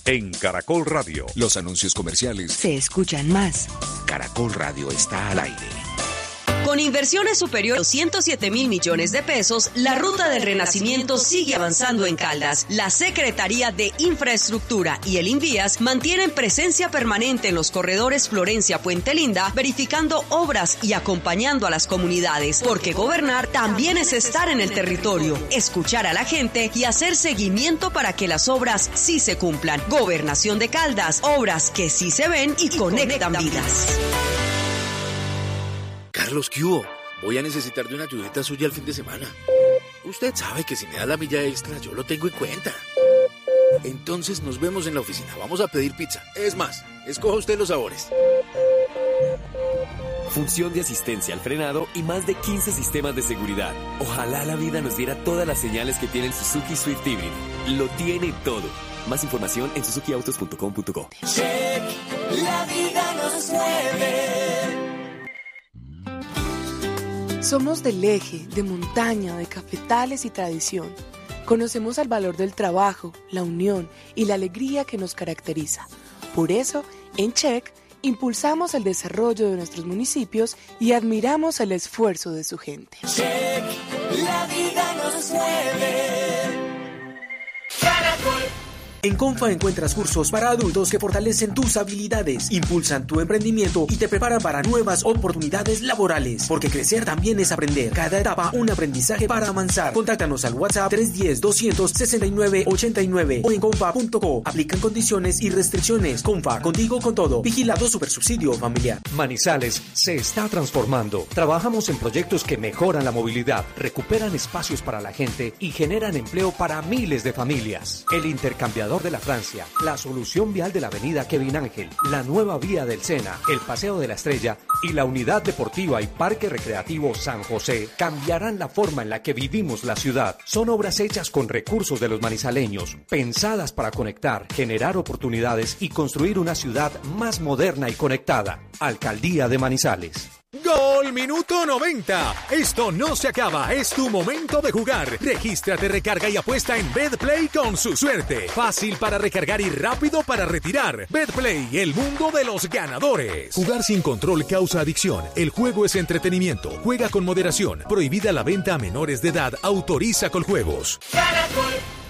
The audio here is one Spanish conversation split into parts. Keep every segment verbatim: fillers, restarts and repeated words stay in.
En Caracol Radio. Los anuncios comerciales se escuchan más. Caracol Radio está al aire. Con inversiones superiores a doscientos siete mil millones de pesos, la ruta del renacimiento sigue avanzando en Caldas. La Secretaría de Infraestructura y el INVIAS mantienen presencia permanente en los corredores Florencia-Puente Linda, verificando obras y acompañando a las comunidades, porque gobernar también es estar en el territorio, escuchar a la gente y hacer seguimiento para que las obras sí se cumplan. Gobernación de Caldas, obras que sí se ven y, y conectan, conectan vidas. Carlos, ¿qué hubo? Voy a necesitar de una ayudita suya el fin de semana. Usted sabe que si me da la milla extra, yo lo tengo en cuenta. Entonces nos vemos en la oficina. Vamos a pedir pizza. Es más, escoja usted los sabores. Función de asistencia al frenado y más de quince sistemas de seguridad. Ojalá la vida nos diera todas las señales que tiene el Suzuki Swift Hybrid. Lo tiene todo. Más información en suzuki autos punto com punto co. Check, la vida nos mueve. Somos del eje, de montaña, de cafetales y tradición. Conocemos el valor del trabajo, la unión y la alegría que nos caracteriza. Por eso, en Check, impulsamos el desarrollo de nuestros municipios y admiramos el esfuerzo de su gente. Check, la vida nos mueve. Caracol. En Confa encuentras cursos para adultos que fortalecen tus habilidades, impulsan tu emprendimiento y te preparan para nuevas oportunidades laborales. Porque crecer también es aprender. Cada etapa un aprendizaje para avanzar. Contáctanos al WhatsApp tres uno cero, doscientos sesenta y nueve, ochenta y nueve o en confa punto co. Aplican condiciones y restricciones. Confa, contigo con todo. Vigilado Supersubsidio Familiar. Manizales se está transformando. Trabajamos en proyectos que mejoran la movilidad, recuperan espacios para la gente y generan empleo para miles de familias. El intercambiador de la Francia, la solución vial de la avenida Kevin Ángel, la nueva vía del Sena, el Paseo de la Estrella y la unidad deportiva y parque recreativo San José cambiarán la forma en la que vivimos la ciudad. Son obras hechas con recursos de los manizaleños, pensadas para conectar, generar oportunidades y construir una ciudad más moderna y conectada. Alcaldía de Manizales. Gol minuto noventa. Esto no se acaba, es tu momento de jugar. Regístrate, recarga y apuesta en BetPlay con su suerte. Fácil para recargar y rápido para retirar. BetPlay, el mundo de los ganadores. Jugar sin control causa adicción. El juego es entretenimiento. Juega con moderación. Prohibida la venta a menores de edad. Autoriza Coljuegos. Caracol.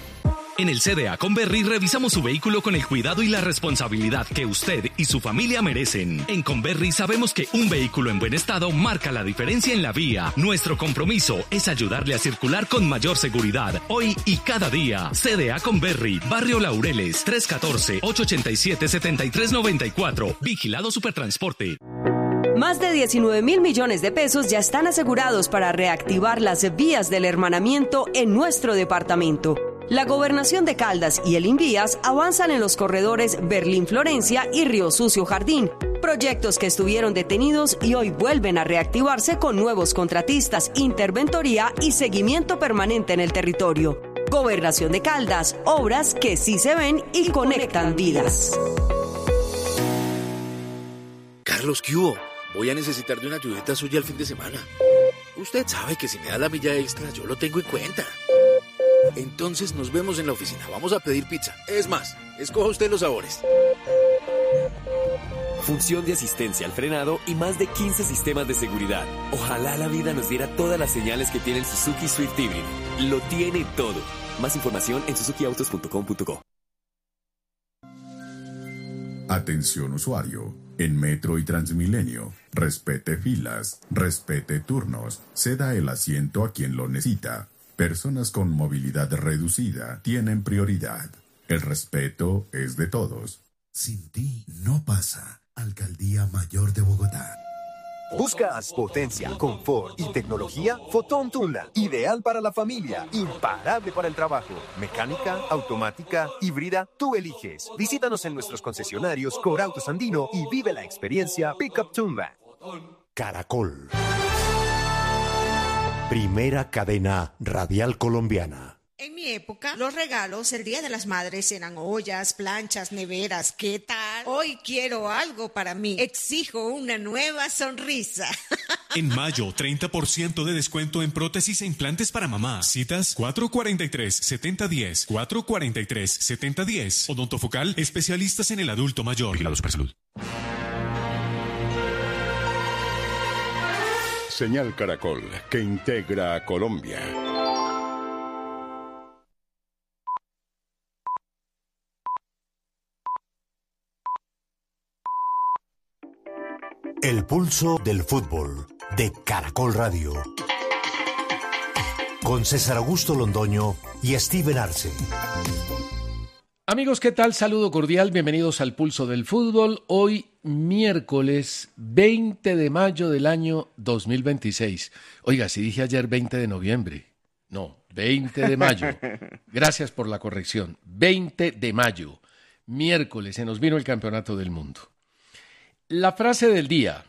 En el C D A Conberry revisamos su vehículo con el cuidado y la responsabilidad que usted y su familia merecen. En Conberry sabemos que un vehículo en buen estado marca la diferencia en la vía. Nuestro compromiso es ayudarle a circular con mayor seguridad, hoy y cada día. C D A Conberry, Barrio Laureles, tres uno cuatro, ocho ocho siete, siete tres nueve cuatro. Vigilado Supertransporte. Más de diecinueve mil millones de pesos ya están asegurados para reactivar las vías del hermanamiento en nuestro departamento. La Gobernación de Caldas y el INVIAS avanzan en los corredores Berlín-Florencia y Río Sucio-Jardín, proyectos que estuvieron detenidos y hoy vuelven a reactivarse con nuevos contratistas, interventoría y seguimiento permanente en el territorio. Gobernación de Caldas, obras que sí se ven y conectan vidas. Carlos, ¿qué hubo? Voy a necesitar de una ayudita suya el fin de semana. Usted sabe que si me da la milla extra, yo lo tengo en cuenta. Entonces nos vemos en la oficina. Vamos a pedir pizza. Es más, escoja usted los sabores. Función de asistencia al frenado y más de quince sistemas de seguridad. Ojalá la vida nos diera todas las señales que tiene el Suzuki Swift Hybrid. Lo tiene todo. Más información en suzuki autos punto com punto co. Atención usuario. En Metro y Transmilenio, respete filas, respete turnos, ceda el asiento a quien lo necesita. Personas con movilidad reducida tienen prioridad. El respeto es de todos. Sin ti no pasa. Alcaldía Mayor de Bogotá. ¿Buscas potencia, confort y tecnología? Fotón Tundra, ideal para la familia, imparable para el trabajo. Mecánica, automática, híbrida, tú eliges. Visítanos en nuestros concesionarios Corautos Andino y vive la experiencia Pickup Tundra. Caracol. Primera cadena radial colombiana. En mi época, los regalos el Día de las Madres eran ollas, planchas, neveras. ¿Qué tal? Hoy quiero algo para mí. Exijo una nueva sonrisa. En mayo, treinta por ciento de descuento en prótesis e implantes para mamá. Citas cuatro cuarenta y tres, setenta diez, cuatro cuarenta y tres, setenta diez. Odontofocal, especialistas en el adulto mayor. Vigilado Supersalud. Señal Caracol, que integra a Colombia. El pulso del fútbol de Caracol Radio. Con César Augusto Londoño y Steven Arce. Amigos, ¿qué tal? Saludo cordial, bienvenidos al Pulso del Fútbol. Hoy, miércoles veinte de mayo del año dos mil veintiséis. Oiga, si dije ayer veinte de noviembre. No, veinte de mayo. Gracias por la corrección. veinte de mayo, miércoles, se nos vino el Campeonato del Mundo. La frase del día.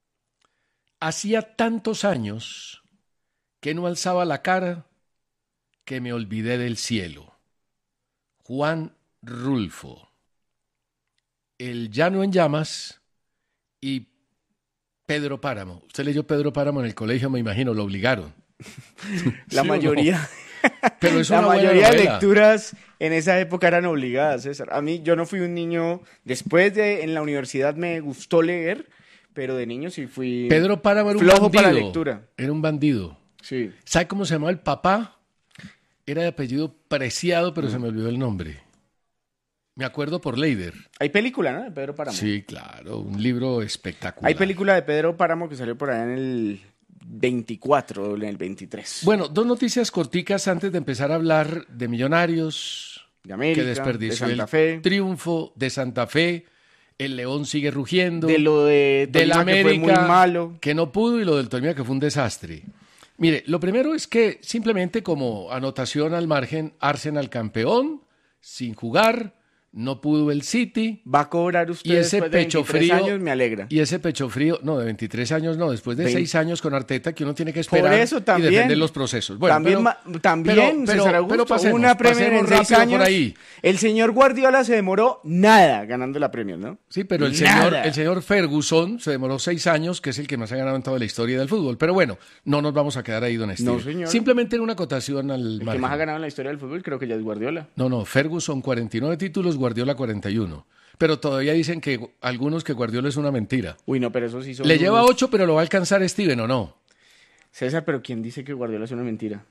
Hacía tantos años que no alzaba la cara que me olvidé del cielo. Juan Rulfo. El Llano en Llamas y Pedro Páramo. Usted leyó Pedro Páramo en el colegio, me imagino, lo obligaron. La ¿Sí mayoría. No? Pero es la una buena mayoría de novela. lecturas en esa época eran obligadas, César. A mí, yo no fui un niño, después de en la universidad me gustó leer, pero de niño sí fui Pedro Páramo era un flojo bandido. para la lectura. Era un bandido. Sí. ¿Sabe cómo se llamaba el papá? Era de apellido Preciado, pero mm. se me olvidó el nombre. Me acuerdo por Leider. Hay película, ¿no? De Pedro Páramo. Sí, claro, un libro espectacular. Hay película de Pedro Páramo que salió por allá en el veinticuatro, en el veintitrés. Bueno, dos noticias corticas antes de empezar a hablar de Millonarios, de América, que desperdició de Santa el Fe. triunfo de Santa Fe, el León sigue rugiendo, de lo de del América, que fue muy malo, que no pudo, y lo del Tolima, que fue un desastre. Mire, lo primero es que simplemente como anotación al margen, Arsenal campeón, sin jugar. No pudo el City. Va a cobrar usted y ese después de pecho veintitrés frío, años, me alegra. Y ese pecho frío, no, de veintitrés años no, después de veinte seis años con Arteta, que uno tiene que esperar Por eso también, y defender los procesos. Bueno, también, pero, también pero, pero, César Augusto, pero pasemos, una Premier en seis años. Por ahí. El señor Guardiola se demoró nada ganando la Premier, ¿no? Sí, pero el señor, el señor Ferguson se demoró seis años, que es el que más ha ganado en toda la historia del fútbol. Pero bueno, no nos vamos a quedar ahí, don Steve. No, señor. Simplemente en una acotación al El margen. que más ha ganado en la historia del fútbol creo que ya es Guardiola. No, no, Ferguson cuarenta y nueve títulos, Guardiola cuarenta y uno. Pero todavía dicen que algunos que Guardiola es una mentira. Uy, no, pero eso sí son... Le unos... lleva ocho, pero lo va a alcanzar Steven, ¿o no? César, pero ¿quién dice que Guardiola es una mentira?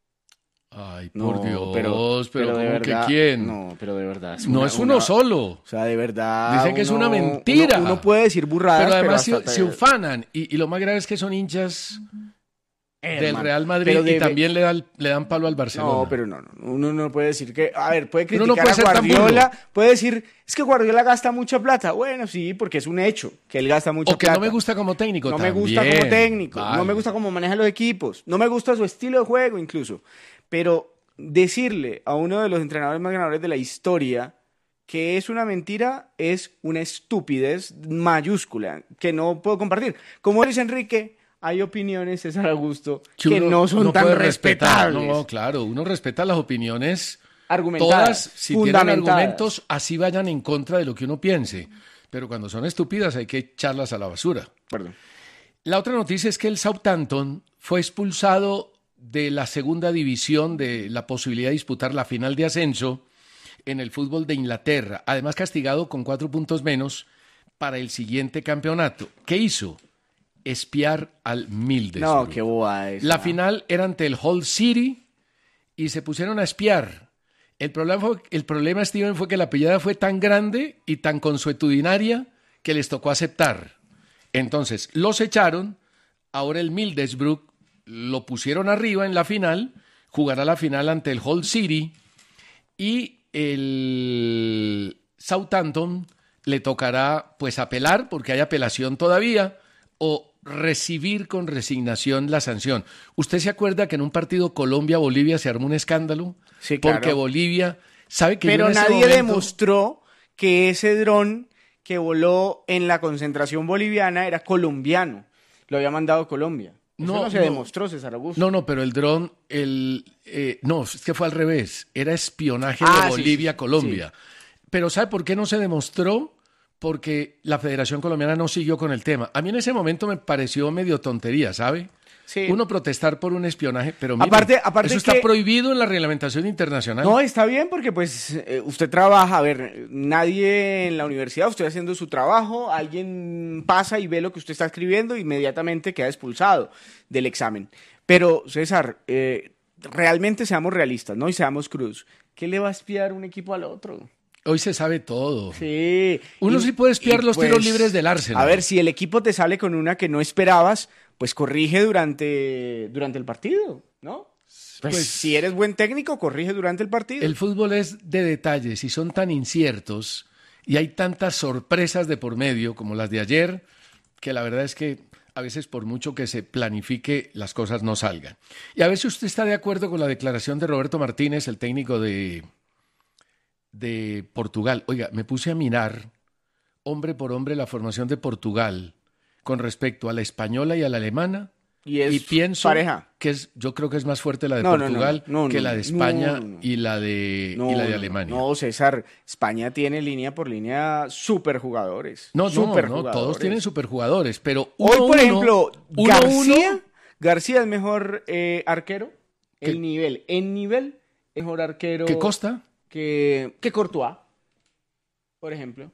Ay, por no, Dios, pero, pero, pero ¿cómo de verdad, que quién? No, pero de verdad. Es no una, es uno una, solo. O sea, de verdad. Dicen que uno, es una mentira. Uno, uno puede decir burradas, pero además pero se, se ufanan. Y, y lo más grave es que son hinchas Eh, del hermano, Real Madrid y debe... también le dan, le dan palo al Barcelona. No, pero no, no, uno no puede decir que, a ver, puede Uno criticar no puede a Guardiola, ser puede decir, es que Guardiola gasta mucha plata. Bueno, sí, porque es un hecho, que él gasta mucha o que plata. no me gusta como técnico No también. me gusta como técnico, vale. no me gusta cómo maneja los equipos, no me gusta su estilo de juego incluso. Pero decirle a uno de los entrenadores más ganadores de la historia que es una mentira es una estupidez mayúscula que no puedo compartir. Como Luis Enrique... Hay opiniones, César Augusto, que, que uno, no son uno tan puede respetables. Respetar. No, claro, uno respeta las opiniones argumentadas, todas, si tienen argumentos, así vayan en contra de lo que uno piense. Pero cuando son estúpidas hay que echarlas a la basura. Perdón. La otra noticia es que el Southampton fue expulsado de la segunda división, de la posibilidad de disputar la final de ascenso en el fútbol de Inglaterra. Además castigado con cuatro puntos menos para el siguiente campeonato. ¿Qué hizo? Espiar al Middlesbrough. No, qué bobada esa. La final era ante el Hull City y se pusieron a espiar. El problema, fue, el problema, Steven, fue que la pillada fue tan grande y tan consuetudinaria que les tocó aceptar. Entonces, los echaron. Ahora el Middlesbrough lo pusieron arriba en la final. Jugará la final ante el Hull City. Y el Southampton le tocará pues apelar, porque hay apelación todavía, o recibir con resignación la sanción. ¿Usted se acuerda que en un partido Colombia-Bolivia se armó un escándalo? Sí, claro. Porque Bolivia sabe que... Pero en ese nadie momento... demostró que ese dron que voló en la concentración boliviana era colombiano. Lo había mandado Colombia. Eso no, no se no, demostró, César Augusto. No, no, pero el dron, el, eh, no, es que fue al revés. Era espionaje ah, de Bolivia sí, sí, a Colombia. Sí. Pero ¿sabe por qué no se demostró? porque la Federación Colombiana no siguió con el tema. A mí en ese momento me pareció medio tontería, ¿sabe? Sí. Uno protestar por un espionaje, pero mire, aparte, aparte eso está que... prohibido en la reglamentación internacional. No, está bien porque pues eh, usted trabaja, a ver, nadie en la universidad, usted haciendo su trabajo, alguien pasa y ve lo que usted está escribiendo, inmediatamente queda expulsado del examen. Pero, César, eh, realmente seamos realistas, ¿no? Y seamos crudos. ¿Qué le va a espiar un equipo al otro? Hoy se sabe todo. Sí. Uno y, sí puede espiar los pues, tiros libres del Arsenal. A ver, si el equipo te sale con una que no esperabas, pues corrige durante, durante el partido, ¿no? Pues, pues si eres buen técnico, corrige durante el partido. El fútbol es de detalles y son tan inciertos y hay tantas sorpresas de por medio como las de ayer, que la verdad es que a veces por mucho que se planifique, las cosas no salgan. Y a veces usted está de acuerdo con la declaración de Roberto Martínez, el técnico de... de Portugal. Oiga, me puse a mirar hombre por hombre la formación de Portugal con respecto a la española y a la alemana y, es y pienso pareja. que es, yo creo que es más fuerte la de no, Portugal no, no, no, que no, la de España no, no, no. y la de no, y la de no, Alemania. No, César, España tiene línea por línea superjugadores. No, no, superjugadores. no, todos tienen superjugadores, pero hoy uno, por uno, ejemplo, uno, García, uno, García es mejor eh, arquero, ¿Qué? el nivel, en nivel mejor arquero ¿Qué Costa? que que Courtois, por ejemplo.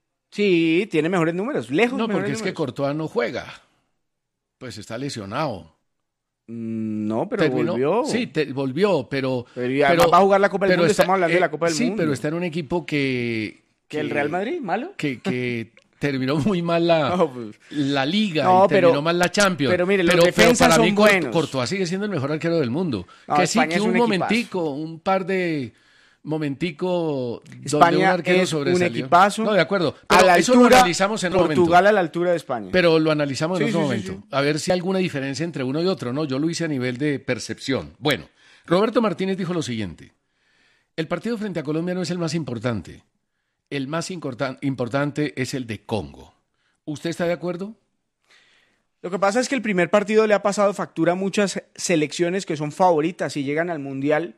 Sí, tiene mejores números, lejos No, mejores porque es números. que Courtois no juega. Pues está lesionado. No, pero Terminó, volvió. Sí, te, volvió, pero... Pero, ya va a jugar la Copa del Mundo, está, estamos hablando eh, de la Copa del sí, Mundo. Sí, pero está en un equipo que... ¿Que el Real Madrid? ¿Malo? Que, que terminó muy mal la, no, pues, la Liga no, y terminó pero, mal la Champions. Pero mire, los pero, defensas pero para son mí buenos. Courtois sigue siendo el mejor arquero del mundo. No, que España sí, que es un, un momentico, un par de... momentico España donde un arquero es sobresalió. un equipazo. No, de acuerdo. Pero a la eso altura, lo analizamos en otro momento. Portugal a la altura de España. Pero lo analizamos en sí, otro sí, momento. Sí, sí. A ver si hay alguna diferencia entre uno y otro. No, yo lo hice a nivel de percepción. Bueno, Roberto Martínez dijo lo siguiente. El partido frente a Colombia no es el más importante. El más importan- importante es el de Congo. ¿Usted está de acuerdo? Lo que pasa es que el primer partido le ha pasado factura a muchas selecciones que son favoritas y llegan al Mundial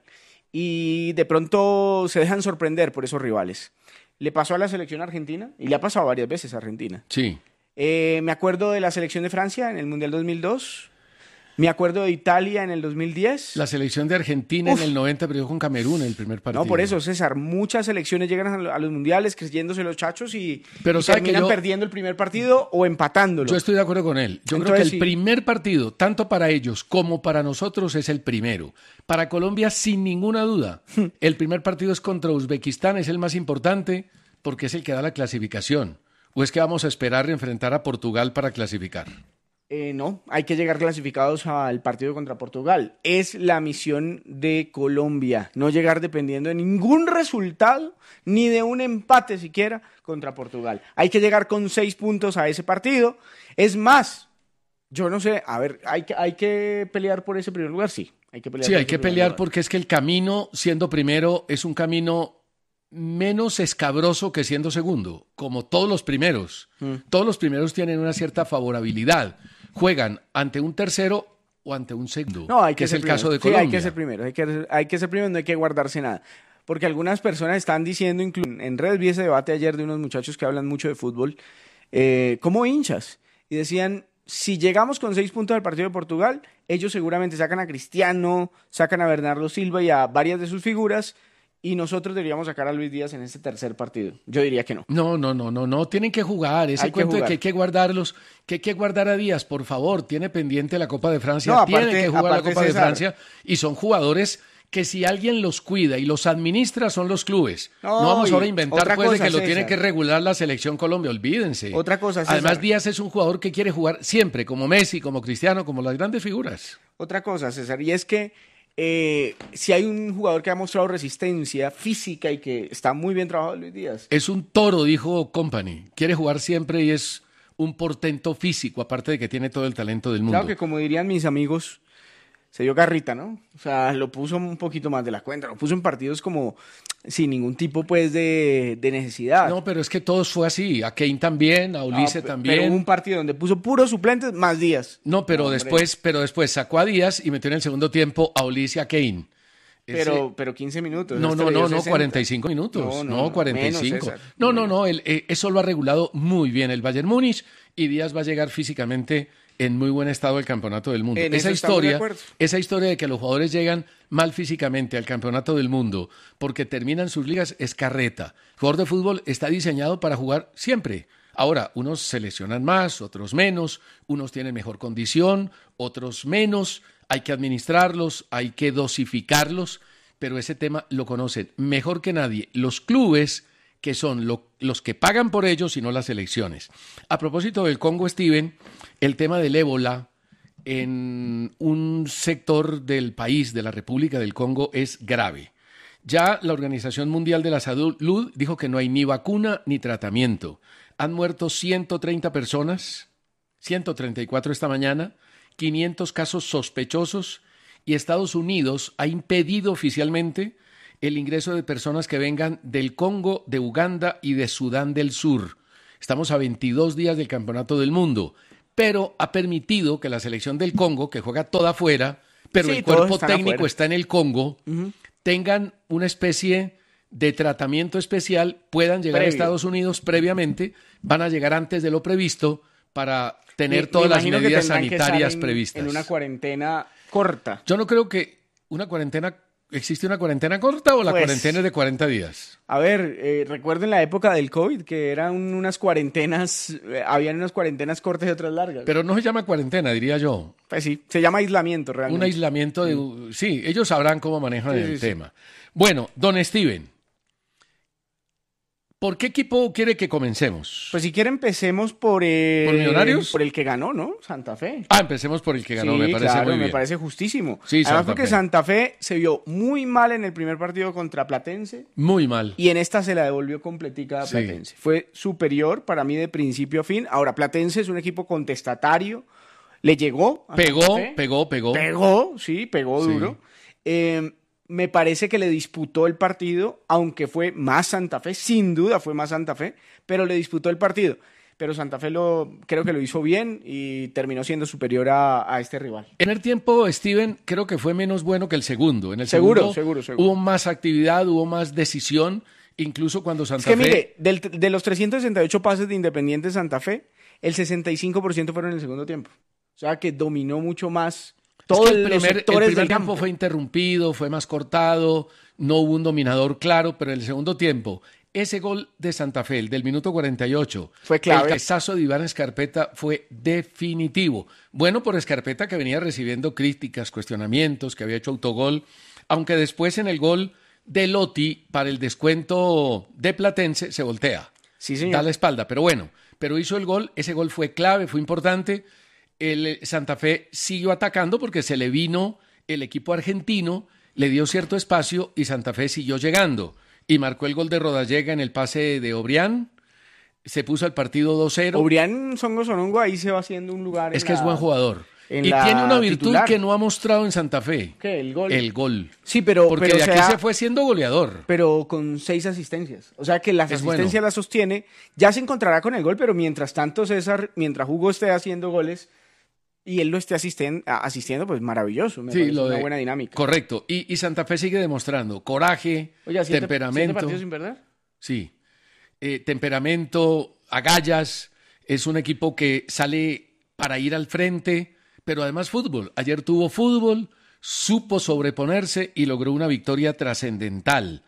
y de pronto se dejan sorprender por esos rivales. Le pasó a la selección argentina y le ha pasado varias veces a Argentina. Sí. Eh, me acuerdo de la selección de Francia en el Mundial dos mil dos. Me acuerdo de Italia en el dos mil diez. La selección de Argentina Uf. en el noventa perdió con Camerún en el primer partido. No, por eso, César, muchas selecciones llegan a los mundiales creyéndose los chachos y, Pero y sabe terminan que yo, perdiendo el primer partido o empatándolo. Yo estoy de acuerdo con él. Yo Entonces, creo que el sí. primer partido, tanto para ellos como para nosotros, es el primero. Para Colombia, sin ninguna duda, el primer partido es contra Uzbekistán, es el más importante porque es el que da la clasificación. ¿O es que vamos a esperar enfrentar a Portugal para clasificar? Eh, no, hay que llegar clasificados al partido contra Portugal. Es la misión de Colombia, no llegar dependiendo de ningún resultado, ni de un empate siquiera contra Portugal. Hay que llegar con seis puntos a ese partido. Es más, yo no sé, a ver, ¿hay que, hay que pelear por ese primer lugar? Sí, hay que pelear. Sí, por hay ese que primer pelear lugar. porque es que el camino, siendo primero, es un camino menos escabroso que siendo segundo, como todos los primeros. Mm. Todos los primeros tienen una cierta favorabilidad. Juegan ante un tercero o ante un segundo, no, hay que, que es el primero. caso de sí, Colombia. Hay que ser primero, hay que, hay que ser primero, no hay que guardarse nada. Porque algunas personas están diciendo, incluso en redes vi ese debate ayer de unos muchachos que hablan mucho de fútbol, eh, como hinchas, y decían, si llegamos con seis puntos al partido de Portugal, ellos seguramente sacan a Cristiano, sacan a Bernardo Silva y a varias de sus figuras, y nosotros deberíamos sacar a Luis Díaz en este tercer partido. Yo diría que no. No, no, no, no, no. Tienen que jugar. Ese hay cuento que de que hay que guardarlos, que hay que guardar a Díaz, por favor. Tiene pendiente la Copa de Francia, no, aparte, tiene que jugar la Copa César, de Francia. Y son jugadores que si alguien los cuida y los administra son los clubes. No, no vamos ahora a inventar pues, cosa, de que César. Lo tiene que regular la selección Colombia. Olvídense. Otra cosa, César. Además, Díaz es un jugador que quiere jugar siempre, como Messi, como Cristiano, como las grandes figuras. Otra cosa, César, y es que Eh, si hay un jugador que ha mostrado resistencia física y que está muy bien trabajado, Luis Díaz. Es un toro, dijo Company. Quiere jugar siempre y es un portento físico, aparte de que tiene todo el talento del mundo. Claro que, como dirían mis amigos, se dio garrita, ¿no? O sea, lo puso un poquito más de la cuenta, lo puso en partidos como sin ningún tipo, pues, de, de necesidad. No, pero es que todos fue así. A Kane también, a Ulises no, también. Pero hubo un partido donde puso puros suplentes más Díaz. No, pero no, después, pero después sacó a Díaz y metió en el segundo tiempo a Ulises y a Kane. Pero, Ese... pero quince minutos. No, no, no, no, cuarenta y cinco minutos. No, no, no cuarenta y cinco. Menos, no, no, no, el, eh, eso lo ha regulado muy bien el Bayern Múnich y Díaz va a llegar físicamente en muy buen estado al Campeonato del Mundo. En esa eso historia, de esa historia de que los jugadores llegan mal físicamente al Campeonato del Mundo porque terminan sus ligas es carreta. El jugador de fútbol está diseñado para jugar siempre. Ahora, unos se lesionan más, otros menos, unos tienen mejor condición, otros menos, hay que administrarlos, hay que dosificarlos, pero ese tema lo conocen mejor que nadie los clubes, que son lo, los que pagan por ellos y no las elecciones. A propósito del Congo, Steven, el tema del ébola en un sector del país, de la República del Congo, es grave. Ya la Organización Mundial de la Salud dijo que no hay ni vacuna ni tratamiento. Han muerto ciento treinta personas, ciento treinta y cuatro esta mañana, quinientos casos sospechosos, y Estados Unidos ha impedido oficialmente el ingreso de personas que vengan del Congo, de Uganda y de Sudán del Sur. Estamos a veintidós días del Campeonato del Mundo, pero ha permitido que la selección del Congo, que juega toda afuera, pero sí, el cuerpo técnico afuera. Está en el Congo, uh-huh. tengan una especie de tratamiento especial, puedan llegar Previo. a Estados Unidos previamente, van a llegar antes de lo previsto para tener me, todas me las medidas sanitarias en, previstas. En una cuarentena corta. Yo no creo que una cuarentena... ¿Existe una cuarentena corta o la pues, cuarentena es de cuarenta días? A ver, eh, recuerden la época del COVID, que eran unas cuarentenas, eh, habían unas cuarentenas cortas y otras largas. Pero no se llama cuarentena, diría yo. Pues sí, se llama aislamiento realmente. Un aislamiento, de, mm. sí, ellos sabrán cómo manejan sí, el sí, tema. Sí. Bueno, don Steven, ¿por qué equipo quiere que comencemos? Pues si quiere empecemos por el... ¿Por Millonarios? Por el que ganó, ¿no? Santa Fe. Ah, empecemos por el que ganó, sí, me parece claro, muy bien. me parece justísimo. Sí, Además Santa porque Fe. Santa Fe se vio muy mal en el primer partido contra Platense. Muy mal. Y en esta se la devolvió completica a Platense. Sí. Fue superior para mí de principio a fin. Ahora, Platense es un equipo contestatario. Le llegó a Pegó, Santa Fe. pegó, pegó. Pegó, sí, pegó duro. Sí. Eh... Me parece que le disputó el partido, aunque fue más Santa Fe, sin duda fue más Santa Fe, pero le disputó el partido. Pero Santa Fe lo, creo que lo hizo bien y terminó siendo superior a, a este rival. En el tiempo, Steven, creo que fue menos bueno que el segundo. En el seguro, segundo seguro, seguro. Hubo más actividad, hubo más decisión, incluso cuando Santa es que, Fe... mire, del, de los trescientos sesenta y ocho pases de Independiente Santa Fe, el sesenta y cinco por ciento fueron en el segundo tiempo. O sea que dominó mucho más... Todos es que el primer, los sectores el primer del tiempo campo fue interrumpido, fue más cortado, no hubo un dominador claro, pero en el segundo tiempo, ese gol de Santa Fe, el del minuto cuarenta y ocho, fue clave. El cabezazo de Iván Escarpeta fue definitivo. Bueno por Escarpeta, que venía recibiendo críticas, cuestionamientos, que había hecho autogol, aunque después en el gol de Lotti para el descuento de Platense se voltea, sí, señor. Da la espalda, pero bueno, pero hizo el gol, ese gol fue clave, fue importante. El Santa Fe siguió atacando porque se le vino el equipo argentino, le dio cierto espacio y Santa Fe siguió llegando y marcó el gol de Rodallega en el pase de Obrián, se puso el partido dos cero. Obrián Songo Sonongo ahí se va haciendo un lugar. Es en que la, es buen jugador y la tiene una virtud titular. Que no ha mostrado en Santa Fe. ¿Qué? El gol. El gol. Sí, pero porque pero de aquí sea, se fue siendo goleador. Pero con seis asistencias. O sea que las es asistencias bueno. las sostiene. Ya se encontrará con el gol, pero mientras tanto César, mientras Hugo esté haciendo goles y él lo esté asisten, asistiendo, pues maravilloso. Me sí, parece lo una de, buena dinámica. Correcto. Y, y Santa Fe sigue demostrando coraje, Oye, ¿siete, temperamento. ¿siete partidos sin perder? Sí. Eh, temperamento, agallas. Es un equipo que sale para ir al frente, pero además fútbol. Ayer tuvo fútbol, supo sobreponerse y logró una victoria trascendental.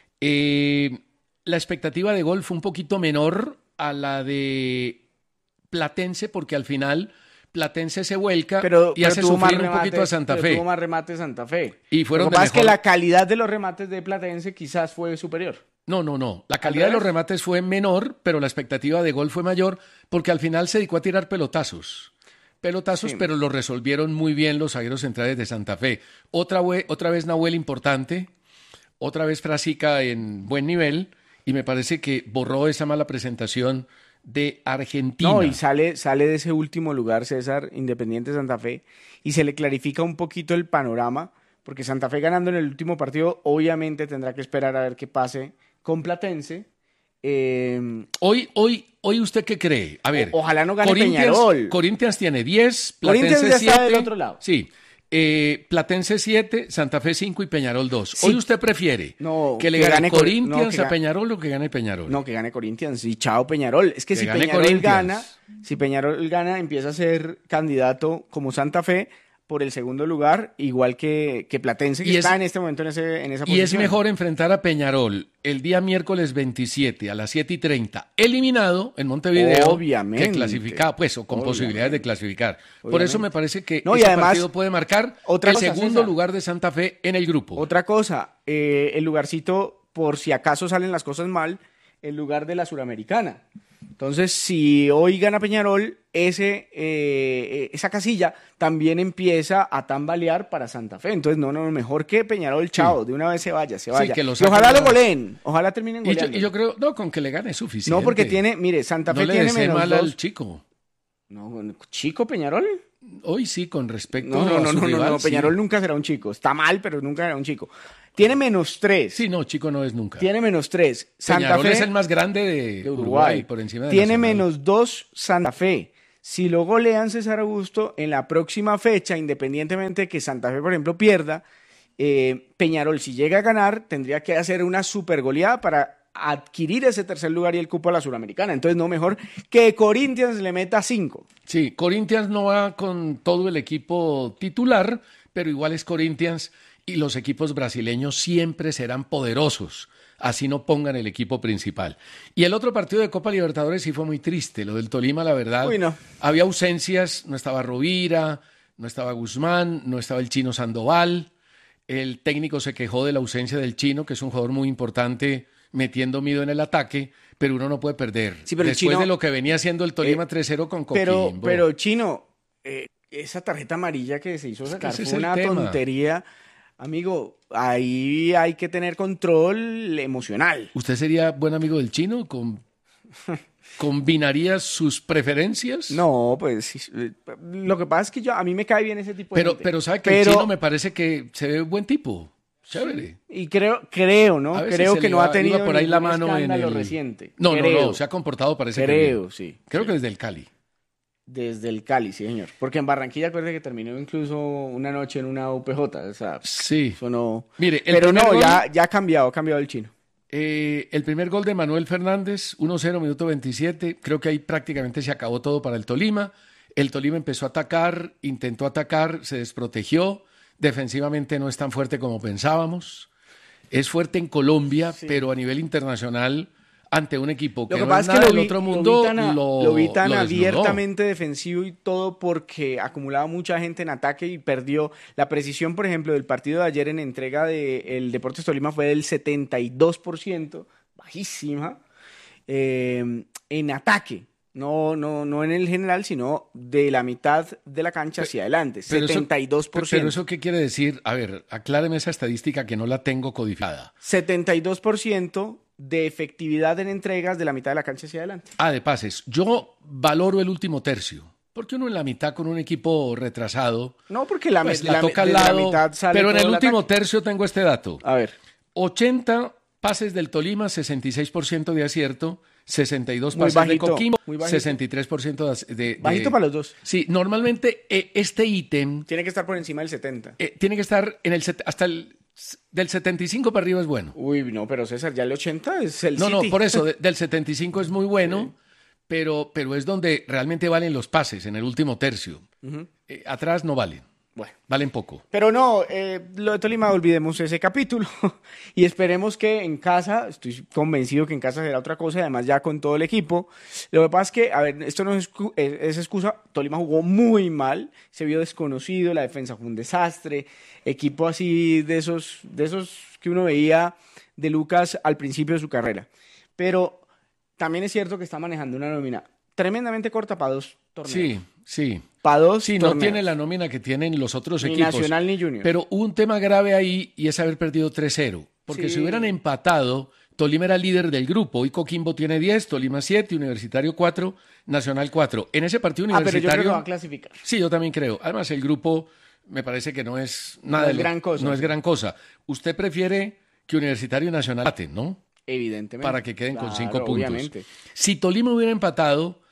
Eh, la expectativa de gol fue un poquito menor a la de Platense, porque al final Platense se vuelca pero, y pero hace tuvo sufrir más un poquito a Santa Fe. Tuvo más remate Santa Fe. Y fueron Lo que de pasa mejor... es que la calidad de los remates de Platense quizás fue superior. No, no, no. La calidad de los remates fue menor, pero la expectativa de gol fue mayor, porque al final se dedicó a tirar pelotazos. Pelotazos, sí. Pero lo resolvieron muy bien los zagueros centrales de Santa Fe. Otra, we, otra vez Nahuel importante, otra vez Frasica en buen nivel, y me parece que borró esa mala presentación de Argentina. No, y sale, sale de ese último lugar, César, Independiente Santa Fe, y se le clarifica un poquito el panorama, porque Santa Fe ganando en el último partido, obviamente tendrá que esperar a ver qué pase con Platense. Eh, hoy, hoy, hoy, ¿usted qué cree? A ver, o, ojalá no gane Corinthians, Peñarol. Corinthians tiene diez, Platense Corinthians ya siete. está del otro lado. Sí, Eh, Platense siete, Santa Fe cinco y Peñarol dos. Sí. Hoy usted prefiere no, que le que gane, gane Corinthians no, que a Peñarol o que gane Peñarol. No, que gane Corinthians y chao Peñarol. Es que, que si gane Peñarol gana, si Peñarol gana, empieza a ser candidato como Santa Fe por el segundo lugar, igual que, que Platense, que y está es, en este momento en, ese, en esa y posición. Y es mejor enfrentar a Peñarol el día miércoles veintisiete a las siete y treinta, eliminado en Montevideo, obviamente, que clasificado, pues, o con obviamente. posibilidades de clasificar. Obviamente. Por eso me parece que no, ese además, partido puede marcar otra el cosa, segundo César, lugar de Santa Fe en el grupo. Otra cosa, eh, el lugarcito, por si acaso salen las cosas mal, el lugar de la Suramericana. Entonces, si hoy gana Peñarol, ese, eh, esa casilla también empieza a tambalear para Santa Fe. Entonces, no, no, mejor que Peñarol, chao, sí. de una vez se vaya, se vaya. Sí, que lo y ojalá lo goleen, ojalá terminen goleando. Y yo, y yo creo, no, con que le gane es suficiente. No, porque tiene, mire, Santa Fe no tiene le menos mal dos. al chico. No, ¿chico Peñarol? Hoy sí, con respecto no, no, a no, su no, rival, no, Peñarol sí. nunca será un chico. Está mal, pero nunca será un chico. Tiene menos tres. Sí, no, chico no es nunca. Tiene menos tres. Santa Peñarol Fe es el más grande de, de Uruguay, Uruguay, por encima de Tiene Nacional. menos dos Santa Fe. Si lo golean César Augusto, en la próxima fecha, independientemente de que Santa Fe, por ejemplo, pierda, eh, Peñarol, si llega a ganar, tendría que hacer una super goleada para adquirir ese tercer lugar y el cupo a la Suramericana. Entonces, no mejor que Corinthians le meta cinco. Sí, Corinthians no va con todo el equipo titular, pero igual es Corinthians y los equipos brasileños siempre serán poderosos, así no pongan el equipo principal. Y el otro partido de Copa Libertadores sí fue muy triste, lo del Tolima, la verdad. Uy, no. Había ausencias, no estaba Rovira, no estaba Guzmán, no estaba el Chino Sandoval. El técnico se quejó de la ausencia del Chino, que es un jugador muy importante metiendo miedo en el ataque, pero uno no puede perder. Sí, pero Después Chino, de lo que venía haciendo el Tolima eh, tres cero con Coquimbo. Pero, pero Chino, eh, esa tarjeta amarilla que se hizo sacar es que fue una tema. tontería. Amigo, ahí hay que tener control emocional. ¿Usted sería buen amigo del Chino? ¿Con... ¿Combinaría sus preferencias? No, pues lo que pasa es que yo, a mí me cae bien ese tipo de pero, gente. Pero sabe que pero, el Chino me parece que se ve buen tipo. Chévere. Y creo, creo, ¿no? Creo que no va, ha tenido por ahí la mano escándalo en el... reciente. No, creo. no, no, se ha comportado parece creo, que bien. sí. Creo sí. que desde el Cali. Desde el Cali, sí, señor. Porque en Barranquilla, acuérdate que terminó incluso una noche en una U P J. O sea, sí. Eso no... Mire, el pero no, gol, ya, ya ha cambiado, ha cambiado el Chino. Eh, el primer gol de Manuel Fernández, uno cero, minuto veintisiete. Creo que ahí prácticamente se acabó todo para el Tolima. El Tolima empezó a atacar, intentó atacar, se desprotegió. Defensivamente no es tan fuerte como pensábamos. Es fuerte en Colombia, sí. pero a nivel internacional, ante un equipo que, lo que no pasa es es nada que del lo vi, otro mundo, lo vi tan, a, lo, lo vi tan lo abiertamente defensivo y todo porque acumulaba mucha gente en ataque y perdió. La precisión, por ejemplo, del partido de ayer en entrega del Deportes Tolima fue del setenta y dos por ciento, bajísima, eh, en ataque. No, no, no en el general, sino de la mitad de la cancha hacia adelante, pero setenta y dos por ciento. Eso, pero eso qué quiere decir, a ver, acláreme esa estadística que no la tengo codificada. setenta y dos por ciento de efectividad en entregas de la mitad de la cancha hacia adelante. Ah, de pases. Yo valoro el último tercio. Porque uno en la mitad con un equipo retrasado. No, porque la, pues, la, la toca al lado. La mitad sale pero en el, el último ataque. tercio tengo este dato. A ver. ochenta pases del Tolima, sesenta y seis por ciento de acierto. sesenta y dos muy pases bajito, de Coquimbo, sesenta y tres por ciento de, de... Bajito para los dos. Sí, normalmente eh, este ítem... Tiene que estar por encima del setenta. Eh, tiene que estar en el hasta el... Del setenta y cinco para arriba es bueno. Uy, no, pero César, ya el ochenta es el No, City. no, por eso, de, del setenta y cinco es muy bueno, sí. pero, pero es donde realmente valen los pases, en el último tercio. Uh-huh. Eh, atrás no valen. Bueno. Valen poco. Pero no, eh, lo de Tolima, olvidemos ese capítulo y esperemos que en casa, estoy convencido que en casa será otra cosa, además ya con todo el equipo. Lo que pasa es que, a ver, esto no es, es excusa, Tolima jugó muy mal, se vio desconocido, la defensa fue un desastre, equipo así de esos, de esos que uno veía de Lucas al principio de su carrera. Pero también es cierto que está manejando una nómina tremendamente corta para dos torneos. Sí, sí. Para dos Sí, torneos. no tiene la nómina que tienen los otros ni equipos. Ni Nacional ni Junior. Pero hubo un tema grave ahí y es haber perdido tres cero. Porque sí. si hubieran empatado, Tolima era líder del grupo. Hoy Coquimbo tiene diez, Tolima siete, Universitario cuatro, Nacional cuatro. En ese partido universitario... Ah, pero yo creo que va a clasificar. Sí, yo también creo. Además, el grupo me parece que no es nada... No es de gran cosa. No es gran cosa. Usted prefiere que Universitario y Nacional empaten, ¿no? Evidentemente. Para que queden claro, con cinco puntos. Obviamente. Si Tolima hubiera empatado,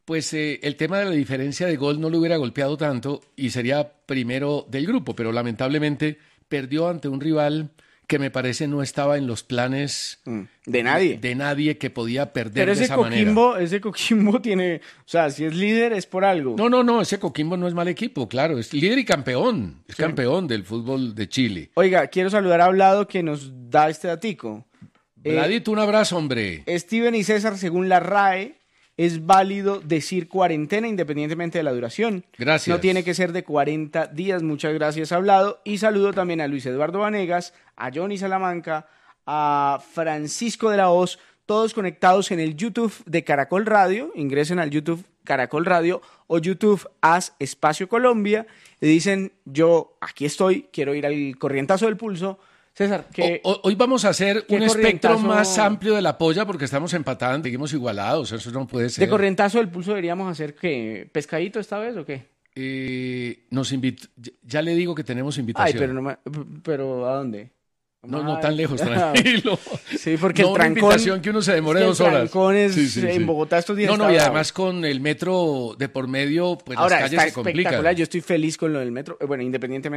pues eh, el tema de la diferencia de gol no lo hubiera golpeado tanto y sería primero del grupo, pero lamentablemente perdió ante un rival que me parece no estaba en los planes mm, de nadie. De, de nadie que podía perder Pero ese de esa Coquimbo, manera. Ese Coquimbo tiene, o sea, si es líder es por algo. No, no, no, ese Coquimbo no es mal equipo, claro, es líder y campeón, es sí. campeón del fútbol de Chile. Oiga, quiero saludar a Vlado que nos da este datico. Vladito, eh, un abrazo, hombre. Steven y César, según la R A E, es válido decir cuarentena independientemente de la duración. Gracias. No tiene que ser de cuarenta días. Muchas gracias, Hablado. Y saludo también a Luis Eduardo Vanegas, a Johnny Salamanca, a Francisco de la Hoz, todos conectados en el YouTube de Caracol Radio. Ingresen al YouTube Caracol Radio o YouTube Haz Espacio Colombia y dicen, yo aquí estoy, quiero ir al corrientazo del pulso. César, que o, hoy vamos a hacer un espectro más amplio de la polla porque estamos empatados, seguimos igualados, eso no puede ser. ¿De corrientazo del pulso deberíamos hacer qué? ¿Pescadito esta vez o qué? Eh, nos invit... Ya le digo que tenemos invitación. Ay, pero, no me... pero ¿a dónde? No, no tan lejos, tranquilo. Sí, porque no el trancón... una invitación que uno se demore es que dos horas. El trancón es sí, sí, en sí. Bogotá estos días. No, no, y bravo. además con el metro de por medio, pues Ahora, las calles está se complican. espectacular, yo estoy feliz con lo del metro. Bueno, independientemente